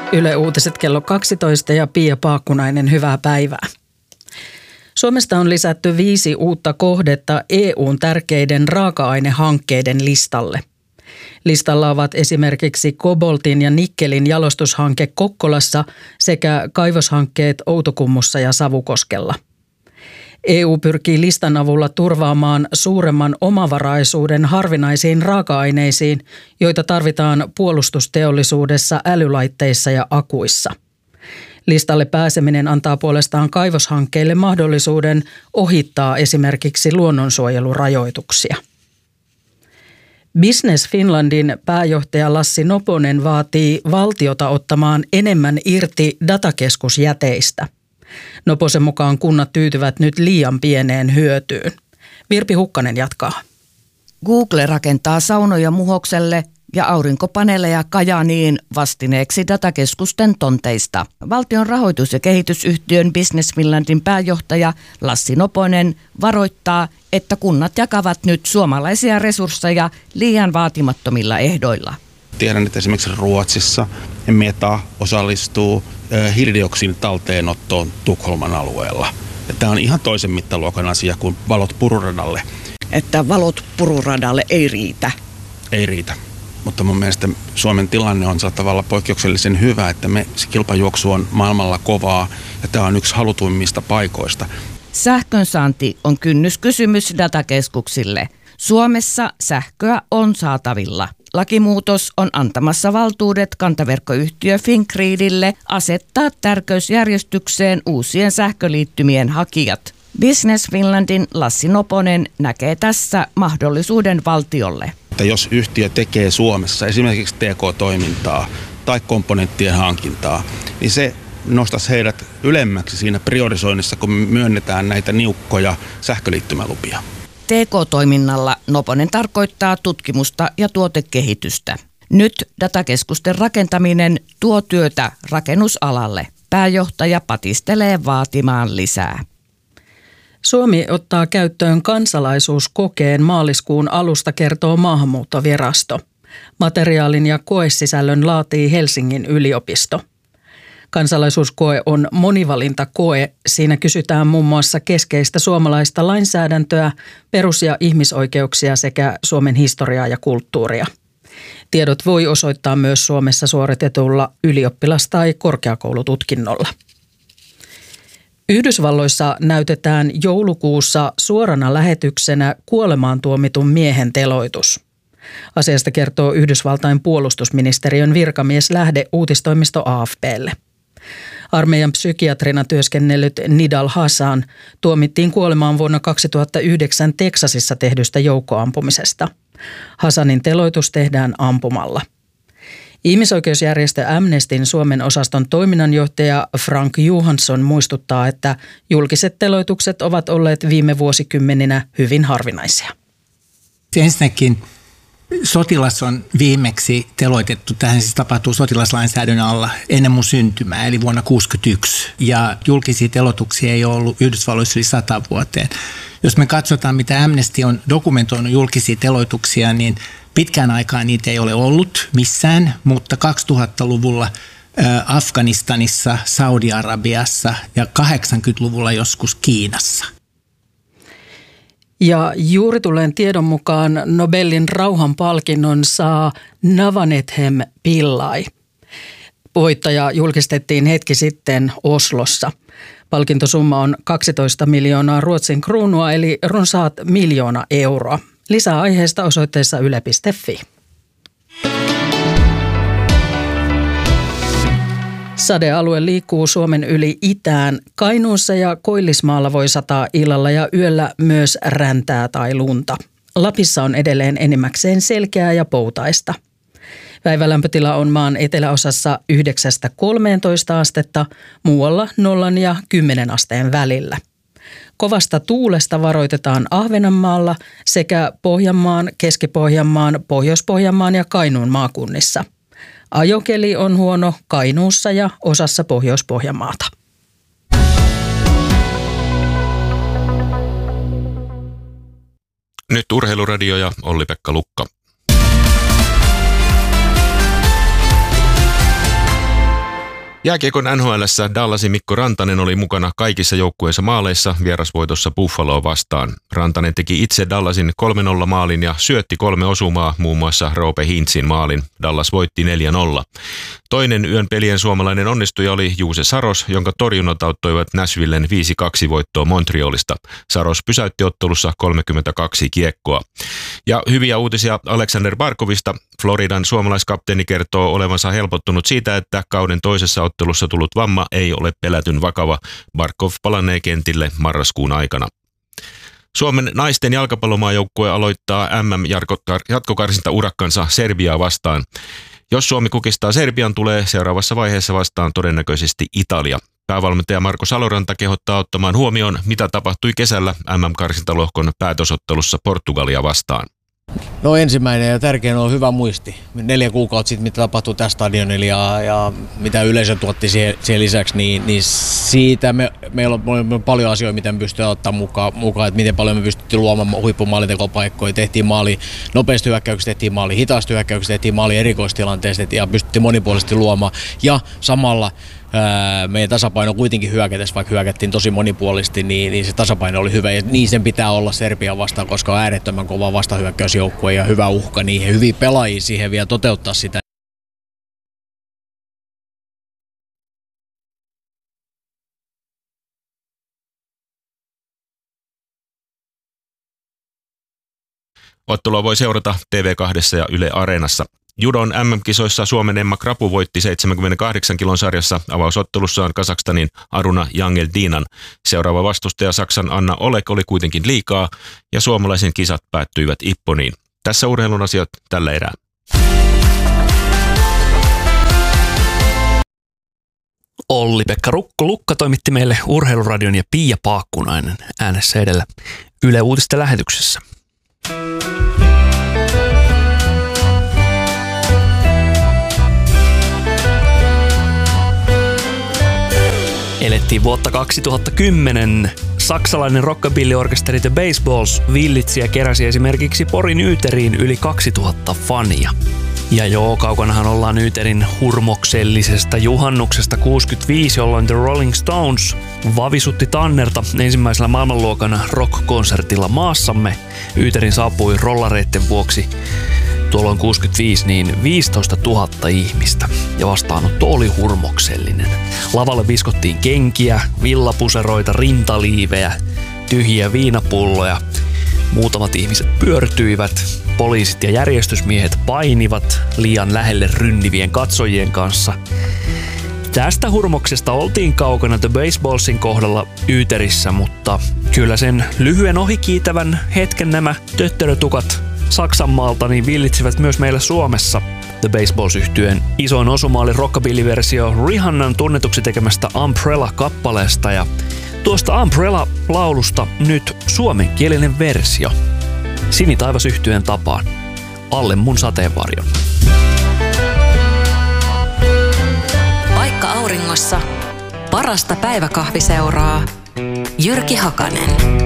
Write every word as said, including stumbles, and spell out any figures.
Yle Uutiset kello kaksitoista ja Pia Paakkunainen, hyvää päivää. Suomesta on lisätty viisi uutta kohdetta E U:n tärkeiden raaka-ainehankkeiden listalle. Listalla ovat esimerkiksi koboltin ja nikkelin jalostushanke Kokkolassa sekä kaivoshankkeet Outokummussa ja Savukoskella. E U pyrkii listan avulla turvaamaan suuremman omavaraisuuden harvinaisiin raaka-aineisiin, joita tarvitaan puolustusteollisuudessa, älylaitteissa ja akuissa. Listalle pääseminen antaa puolestaan kaivoshankkeille mahdollisuuden ohittaa esimerkiksi luonnonsuojelurajoituksia. Business Finlandin pääjohtaja Lassi Noponen vaatii valtiota ottamaan enemmän irti datakeskusjäteistä. Noposen mukaan kunnat tyytyvät nyt liian pieneen hyötyyn. Virpi Hukkanen jatkaa. Google rakentaa saunoja Muhokselle ja aurinkopaneeleja Kajaaniin vastineeksi datakeskusten tonteista. Valtion rahoitus- ja kehitysyhtiön Business Finlandin pääjohtaja Lassi Noponen varoittaa, että kunnat jakavat nyt suomalaisia resursseja liian vaatimattomilla ehdoilla. Tiedän, että esimerkiksi Ruotsissa Meta osallistuu hiilidioksidin talteenottoon Tukholman alueella. Tämä on ihan toisen mittaluokan asia kuin valot pururadalle. Että valot pururadalle ei riitä? Ei riitä. Mutta mun mielestä Suomen tilanne on sillä tavalla poikkeuksellisen hyvä, että me, se kilpajuoksu on maailmalla kovaa ja tämä on yksi halutuimmista paikoista. Sähkönsaanti on kynnyskysymys datakeskuksille. Suomessa sähköä on saatavilla. Lakimuutos on antamassa valtuudet kantaverkkoyhtiö Fingridille asettaa tärkeysjärjestykseen uusien sähköliittymien hakijat. Business Finlandin Lassi Noponen näkee tässä mahdollisuuden valtiolle. Että jos yhtiö tekee Suomessa esimerkiksi T K-toimintaa tai komponenttien hankintaa, niin se nostaisi heidät ylemmäksi siinä priorisoinnissa, kun myönnetään näitä niukkoja sähköliittymälupia. T K-toiminnalla Noponen tarkoittaa tutkimusta ja tuotekehitystä. Nyt datakeskusten rakentaminen tuo työtä rakennusalalle. Pääjohtaja patistelee vaatimaan lisää. Suomi ottaa käyttöön kansalaisuuskokeen maaliskuun alusta, kertoo Maahanmuuttovirasto. Materiaalin ja koesisällön laatii Helsingin yliopisto. Kansalaisuuskoe on monivalintakoe. Siinä kysytään muun muassa keskeistä suomalaista lainsäädäntöä, perus- ja ihmisoikeuksia sekä Suomen historiaa ja kulttuuria. Tiedot voi osoittaa myös Suomessa suoritetulla ylioppilas- tai korkeakoulututkinnolla. Yhdysvalloissa näytetään joulukuussa suorana lähetyksenä kuolemaan tuomitun miehen teloitus. Asiasta kertoo Yhdysvaltain puolustusministeriön virkamieslähde uutistoimisto A F P:lle. Armeijan psykiatrina työskennellyt Nidal Hasan tuomittiin kuolemaan vuonna kaksituhattayhdeksän Teksasissa tehdystä joukkoampumisesta. Hasanin teloitus tehdään ampumalla. Ihmisoikeusjärjestö Amnestyn Suomen osaston toiminnanjohtaja Frank Johansson muistuttaa, että julkiset teloitukset ovat olleet viime vuosikymmeninä hyvin harvinaisia. Ensinnäkin sotilas on viimeksi teloitettu, tähän siis tapahtuu sotilaslainsäädännön alla ennen mun syntymää, eli vuonna tuhatyhdeksänsataakuusikymmentäyksi. Ja julkisia teloituksia ei ole ollut Yhdysvalloissa yli sata vuoteen. Jos me katsotaan, mitä Amnesty on dokumentoinut julkisia teloituksia, niin pitkään aikaan niitä ei ole ollut missään, mutta kaksituhattaluvulla Afganistanissa, Saudi-Arabiassa ja kahdeksankymmentäluvulla joskus Kiinassa. Ja juuri tulleen tiedon mukaan Nobelin rauhanpalkinnon saa Navanethem Pillai. Voittaja julkistettiin hetki sitten Oslossa. Palkintosumma on kaksitoista miljoonaa Ruotsin kruunua eli runsaat miljoona euroa. Lisää aiheesta osoitteessa yle piste fi. Sadealue liikkuu Suomen yli itään. Kainuussa ja Koillismaalla voi sataa illalla ja yöllä myös räntää tai lunta. Lapissa on edelleen enimmäkseen selkeää ja poutaista. Päivälämpötila on maan eteläosassa yhdeksästä kolmeentoista astetta, muualla nollan ja kymmenen asteen välillä. Kovasta tuulesta varoitetaan Ahvenanmaalla sekä Pohjanmaan, Keski-Pohjanmaan, Pohjois-Pohjanmaan ja Kainuun maakunnissa. Ajokeli on huono Kainuussa ja osassa Pohjois-Pohjanmaata. Nyt Urheiluradio ja Olli-Pekka Lukka. Jääkiekon N H L:ssä Dallasin Mikko Rantanen oli mukana kaikissa joukkueensa maaleissa vierasvoitossa Buffaloa vastaan. Rantanen teki itse Dallasin kolme nolla maalin ja syötti kolme osumaa, muun muassa Roope Hintzin maalin. Dallas voitti neljä nolla. Toinen yön pelien suomalainen onnistuja oli Juuse Saros, jonka torjunnat auttoivat Nashvillen viisi kaksi voittoa Montrealista. Saros pysäytti ottelussa kolmekymmentäkaksi kiekkoa. Ja hyviä uutisia Aleksander Barkovista. Floridan suomalaiskapteeni kertoo olevansa helpottunut siitä, että kauden toisessa ottelussa tullut vamma ei ole pelätyn vakava. Barkov palannee kentille marraskuun aikana. Suomen naisten jalkapallomaajoukkue aloittaa M M-jatkokarsinta urakkansa Serbiaa vastaan. Jos Suomi kukistaa Serbian, tulee seuraavassa vaiheessa vastaan todennäköisesti Italia. Päävalmentaja Marko Saloranta kehottaa ottamaan huomioon, mitä tapahtui kesällä M M-karsintalohkon päätösottelussa Portugalia vastaan. No ensimmäinen ja tärkein on hyvä muisti. Neljä kuukautta sitten, mitä tapahtui tässä stadionilla ja, ja mitä yleisö tuotti siihen, siihen lisäksi, niin, niin siitä me, meillä on, on paljon asioita, mitä me pystytään ottaa mukaan, mukaan, että miten paljon me pystyttiin luomaan huippumaalitekopaikkoja. Tehtiin maali nopeasti hyökkäyksistä, tehtiin maali hitaasti hyökkäyksistä, tehtiin maali erikoistilanteesta ja pystyttiin monipuolisesti luomaan. Ja samalla ää, meidän tasapaino kuitenkin hyökätessä, vaikka hyökättiin tosi monipuolisesti, niin, niin se tasapaino oli hyvä. Ja niin sen pitää olla Serbian vastaan, koska on äärettömän kova vastahyökkäysjoukkue ja hyvä uhka niihin, hyviä pelaajia siihen vielä toteuttaa sitä. Ottelua voi seurata T V kaksi ja Yle Areenassa. Judon M M-kisoissa Suomen Emma Krapu voitti seitsemänkymmentäkahdeksan kilon sarjassa avausottelussaan Kazakstanin Aruna Jangeldinan. Seuraava vastustaja Saksan Anna Olek oli kuitenkin liikaa ja suomalaisen kisat päättyivät Ipponiin. Tässä urheilun asiat tällä erää. Olli-Pekka Rukko Lukka toimitti meille Urheiluradion ja Pia Paakkunainen äänessä edellä Yle Uutisten lähetyksessä. Elettiin vuotta kaksituhattakymmenen. Saksalainen rockabilly-orkesteri The Baseballs villitsi ja keräsi esimerkiksi Porin Yyteriin yli kaksituhatta fania. Ja joo, kaukanahan ollaan Yyterin hurmoksellisesta juhannuksesta kuusikymmentäviisi, jolloin The Rolling Stones vavisutti tannerta ensimmäisellä maailmanluokan rock-konsertilla maassamme. Yyterin saapui rollareitten vuoksi tuolloin kuusikymmentäviisi niin viisitoista tuhatta ihmistä ja vastaanotto oli hurmoksellinen. Lavalle viskottiin kenkiä, villapuseroita, rintaliivejä, tyhjiä viinapulloja. Muutamat ihmiset pyörtyivät, poliisit ja järjestysmiehet painivat liian lähelle rynnivien katsojien kanssa. Tästä hurmoksesta oltiin kaukana The Baseballsin kohdalla Yyterissä, mutta kyllä sen lyhyen ohikiitävän hetken nämä töttörötukat Saksanmaalta niin villitsivät myös meillä Suomessa. The Baseballs-yhtyeen isoin osuma oli rockabilly-versio Rihannan tunnetuksi tekemästä Umbrella-kappaleesta ja tuosta Umbrella-laulusta nyt suomenkielinen versio. Sinitaivas-yhtyeen tapaan. Alle mun sateenvarjon. Vaikka auringossa, parasta päiväkahviseuraa. Jyrki Hakanen.